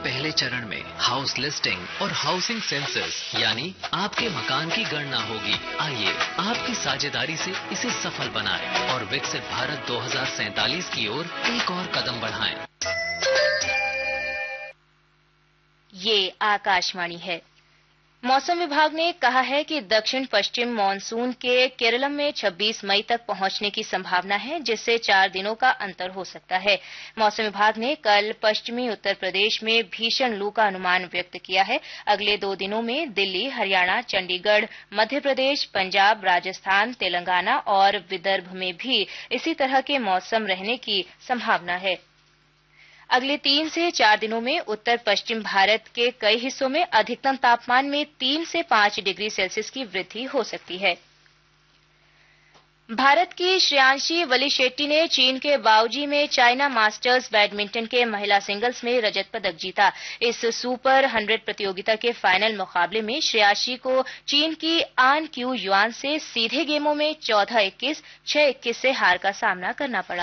पहले चरण में हाउस लिस्टिंग और हाउसिंग सेंसस यानी आपके मकान की गणना होगी। आइए आपकी साझेदारी से इसे सफल बनाएं और विकसित भारत 2047 की ओर एक और कदम बढ़ाएं। ये आकाशवाणी है। मौसम विभाग ने कहा है कि दक्षिण पश्चिम मानसून के केरलम में 26 मई तक पहुंचने की संभावना है, जिससे 4 दिनों का अंतर हो सकता है। मौसम विभाग ने कल पश्चिमी उत्तर प्रदेश में भीषण लू का अनुमान व्यक्त किया है। अगले 2 दिनों में दिल्ली, हरियाणा, चंडीगढ़, मध्य प्रदेश, पंजाब, राजस्थान, तेलंगाना और विदर्भ में भी इसी तरह के मौसम रहने की संभावना है। अगले 3 से 4 दिनों में उत्तर पश्चिम भारत के कई हिस्सों में अधिकतम तापमान में 3 से 5 डिग्री सेल्सियस की वृद्धि हो सकती है। भारत की श्रेयांशी वलीशेट्टी ने चीन के बाओजी में चाइना मास्टर्स बैडमिंटन के महिला सिंगल्स में रजत पदक जीता। इस सुपर 100 प्रतियोगिता के फाइनल मुकाबले में श्रेयांशी को चीन की आन क्यू युआन से सीधे गेमों में 14-21, 6-21 से हार का सामना करना पड़ा।